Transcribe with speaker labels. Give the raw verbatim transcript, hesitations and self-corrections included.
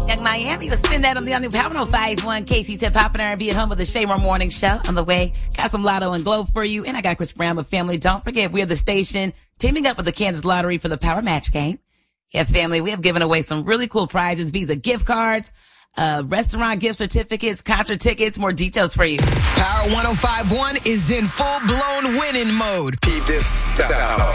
Speaker 1: Young Miami, you'll spin that on the all new Power one oh five point one. Casey's Hip Hop and R and B at home with the Shaymore Morning Show on the way. Got some Lotto and Glow for you. And I got Chris Brown with family. Don't forget, we're the station teaming up with the Kansas Lottery for the Power Match game. Yeah, family, we have given away some really cool prizes. Visa gift cards, uh, restaurant gift certificates, concert tickets. More details for you.
Speaker 2: Power one oh five point one is in full-blown winning mode.
Speaker 3: Keep this out.